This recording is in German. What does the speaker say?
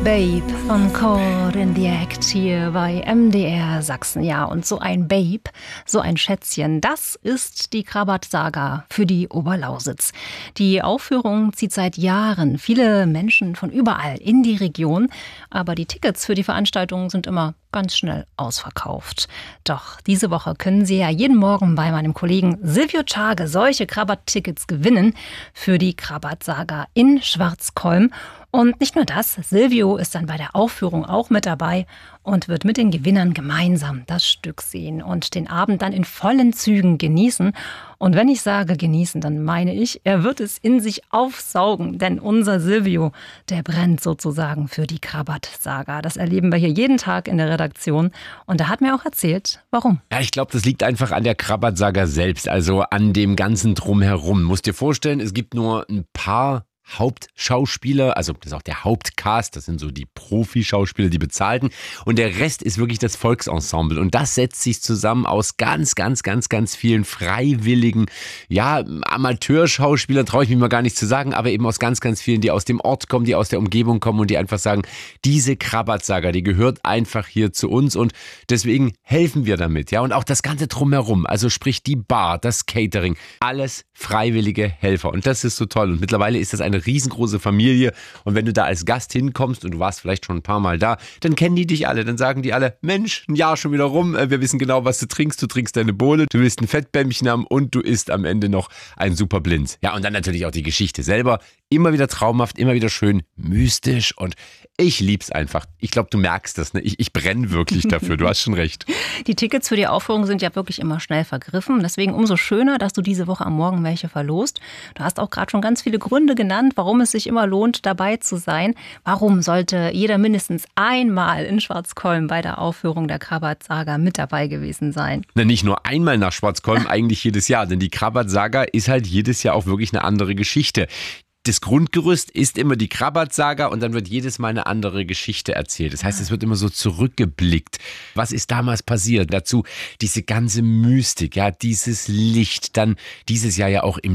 Babe von Caught in the Act hier bei MDR Sachsen. Ja, und so ein Babe, so ein Schätzchen, das ist die Krabat-Saga für die Oberlausitz. Die Aufführung zieht seit Jahren viele Menschen von überall in die Region, aber die Tickets für die Veranstaltung sind immer ganz schnell ausverkauft. Doch diese Woche können Sie ja jeden Morgen bei meinem Kollegen Silvio Czarge solche Krabat-Tickets gewinnen für die Krabat-Saga in Schwarzkolm. Und nicht nur das, Silvio ist dann bei der Aufführung auch mit dabei und wird mit den Gewinnern gemeinsam das Stück sehen und den Abend dann in vollen Zügen genießen. Und wenn ich sage genießen, dann meine ich, er wird es in sich aufsaugen, denn unser Silvio, der brennt sozusagen für die Krabat-Saga. Das erleben wir hier jeden Tag in der Redaktion und er hat mir auch erzählt, warum. Ja, ich glaube, das liegt einfach an der Krabat-Saga selbst, also an dem ganzen Drumherum. Musst dir vorstellen, es gibt nur ein paar Hauptschauspieler, also das ist auch der Hauptcast, das sind so die Profi-Schauspieler, die bezahlten, und der Rest ist wirklich das Volksensemble und das setzt sich zusammen aus ganz vielen freiwilligen, ja, Amateurschauspielern, traue ich mich mal gar nicht zu sagen, aber eben aus ganz vielen, die aus dem Ort kommen, die aus der Umgebung kommen und die einfach sagen, diese Krabat-Saga, die gehört einfach hier zu uns und deswegen helfen wir damit, ja, und auch das Ganze drumherum, also sprich die Bar, das Catering, alles freiwillige Helfer und das ist so toll und mittlerweile ist das eine riesengroße Familie und wenn du da als Gast hinkommst und du warst vielleicht schon ein paar Mal da, dann kennen die dich alle, dann sagen die alle, Mensch, ein Jahr schon wieder rum, wir wissen genau, was du trinkst deine Bohle, du willst ein Fettbämmchen haben und du isst am Ende noch ein super Blinz. Ja, und dann natürlich auch die Geschichte selber, immer wieder traumhaft, immer wieder schön mystisch und ich lieb's einfach. Ich glaube, du merkst das, ne? Ich brenne wirklich dafür, du hast schon recht. Die Tickets für die Aufführung sind ja wirklich immer schnell vergriffen, deswegen umso schöner, dass du diese Woche am Morgen welche verlost. Du hast auch gerade schon ganz viele Gründe genannt, warum es sich immer lohnt, dabei zu sein. Warum sollte jeder mindestens einmal in Schwarzkolm bei der Aufführung der Krabat-Saga mit dabei gewesen sein? Na, nicht nur einmal nach Schwarzkolm, eigentlich jedes Jahr, denn die Krabat-Saga ist halt jedes Jahr auch wirklich eine andere Geschichte. Das Grundgerüst ist immer die Krabat-Saga und dann wird jedes Mal eine andere Geschichte erzählt. Das heißt, es wird immer so zurückgeblickt. Was ist damals passiert? Dazu diese ganze Mystik, ja, dieses Licht. Dann dieses Jahr ja auch im